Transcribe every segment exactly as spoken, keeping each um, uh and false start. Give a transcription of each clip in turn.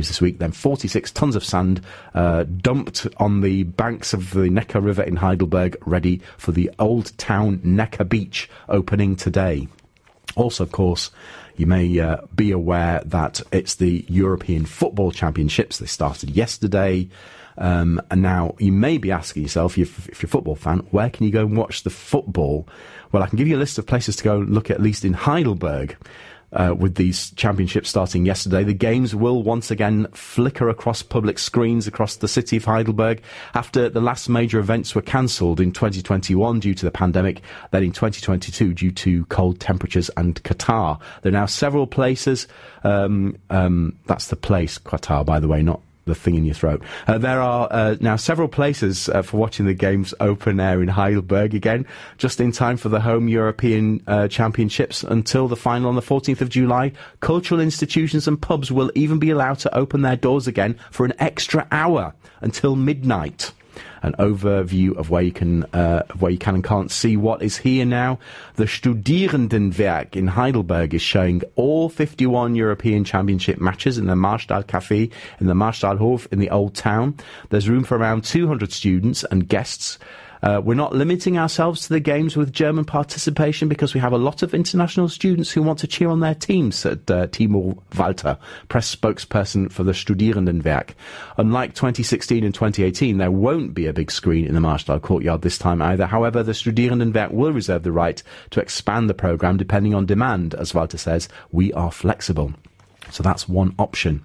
venues this week. Then forty-six tons of sand uh, dumped on the banks of the Neckar River in Heidelberg, ready for the Old Town Neckar Beach opening today. Also, of course, you may uh, be aware that it's the European Football Championships. They started yesterday. Um, and now you may be asking yourself, if, if you're a football fan, where can you go and watch the football? Well, I can give you a list of places to go and look at least in Heidelberg. Uh, with these championships starting yesterday, the games will once again flicker across public screens across the city of Heidelberg after the last major events were cancelled in twenty twenty-one due to the pandemic, then in twenty twenty-two due to cold temperatures and Qatar. There are now several places, um, um, that's the place, Qatar, by the way, not the thing in your throat. Uh, there are uh, now several places uh, for watching the games open air in Heidelberg again, just in time for the home European uh, Championships until the final on the fourteenth of July. Cultural institutions and pubs will even be allowed to open their doors again for an extra hour until midnight. An overview of where you can, uh, of where you can and can't see what is here now. The Studierendenwerk in Heidelberg is showing all fifty-one European Championship matches in the Marstall Café in the Marstallhof in the Old Town. There's room for around two hundred students and guests. Uh, we're not limiting ourselves to the games with German participation because we have a lot of international students who want to cheer on their teams, said uh, Timo Walter, press spokesperson for the Studierendenwerk. Unlike twenty sixteen and twenty eighteen, there won't be a big screen in the Marstall Courtyard this time either. However, the Studierendenwerk will reserve the right to expand the programme depending on demand. As Walter says, we are flexible. So that's one option.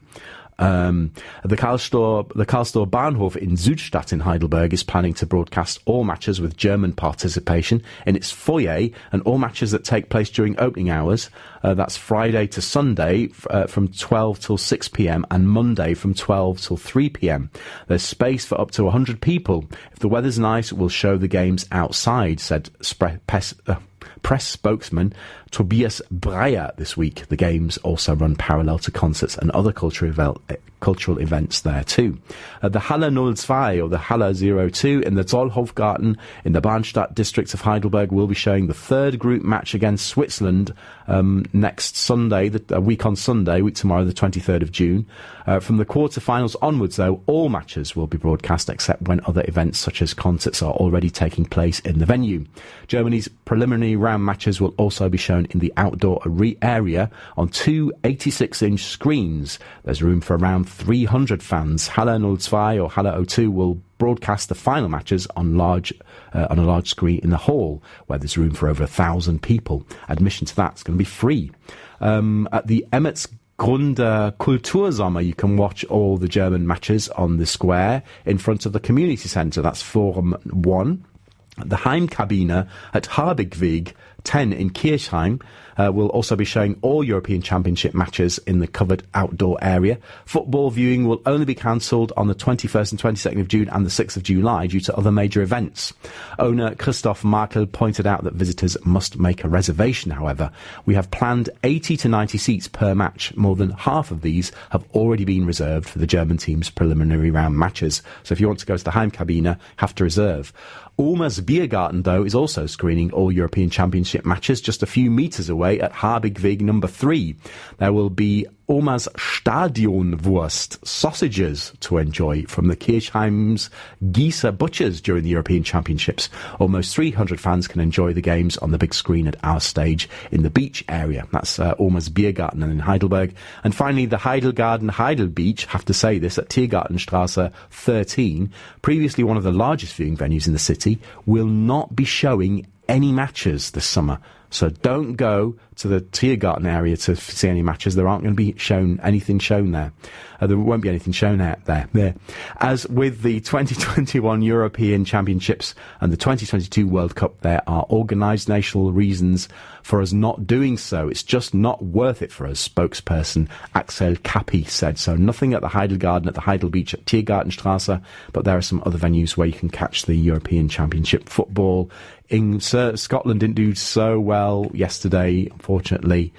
Um, the Karlstor, the Karlstor Bahnhof in Südstadt in Heidelberg is planning to broadcast all matches with German participation in its foyer and all matches that take place during opening hours. Uh, that's Friday to Sunday uh, from twelve till six p.m. and Monday from twelve till three p.m. There's space for up to one hundred people. If the weather's nice, we'll show the games outside, said Spre- Pes- uh, press spokesman Tobias Breyer this week. The games also run parallel to concerts and other cultural, evel- cultural events there too. Uh, the Halle null zwei or the Halle zero two in the Zollhofgarten in the Bahnstadt district of Heidelberg will be showing the third group match against Switzerland um, next Sunday, the, a week on Sunday, week tomorrow, the twenty-third of June. Uh, from the quarter-finals onwards, though, all matches will be broadcast except when other events such as concerts are already taking place in the venue. Germany's preliminary round matches will also be shown in the outdoor area on two eighty-six inch screens. There's room for around three hundred fans. Halle null zwei or Halle zero two will broadcast the final matches on large uh, on a large screen in the hall, where there's room for over a thousand people. Admission to that's going to be free. Um, at the Emmets Grunde Kultursommer, you can watch all the German matches on the square in front of the community centre. That's Forum one. The Heimkabine at Harbigweg ten in Kirchheim uh, will also be showing all European Championship matches in the covered outdoor area. Football viewing will only be cancelled on the twenty-first and twenty-second of June and the sixth of July due to other major events. Owner Christoph Markel pointed out that visitors must make a reservation, however. We have planned eighty to ninety seats per match. More than half of these have already been reserved for the German team's preliminary round matches. So if you want to go to the Heimkabine, have to reserve. Ulmer's Biergarten, though, is also screening all European Championship matches just a few metres away at Harbigweg number three. There will be Ulmer's Stadionwurst sausages to enjoy from the Kirchheim's Gießer Butchers during the European Championships. Almost three hundred fans can enjoy the games on the big screen at our stage in the beach area. That's uh, Ulmer's Biergarten in Heidelberg. And finally, the Heidelgarten Heidel Beach, have to say this, at Tiergartenstrasse thirteen, previously one of the largest viewing venues in the city, will not be showing any matches this summer. So don't go to the Tiergarten area to see any matches. There aren't going to be shown anything shown there. Uh, there won't be anything shown out there. There. As with the twenty twenty-one European Championships and the twenty twenty-two World Cup, there are organisational reasons for us not doing so. It's just not worth it for us, spokesperson Axel Kappi said. So nothing at the Heidelgarten, at the Heidel Beach, at Tiergartenstrasse, but there are some other venues where you can catch the European Championship football. In, uh, Scotland didn't do so well yesterday, unfortunately.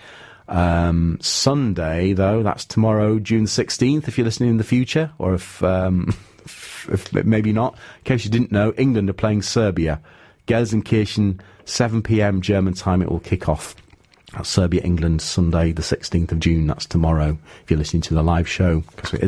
Um, Sunday, though, that's tomorrow, June sixteenth, if you're listening in the future, or if, um, if, if maybe not. In case you didn't know, England are playing Serbia. Gelsenkirchen, seven p.m. German time, it will kick off. Serbia, England, Sunday, the sixteenth of June, that's tomorrow, if you're listening to the live show, because it is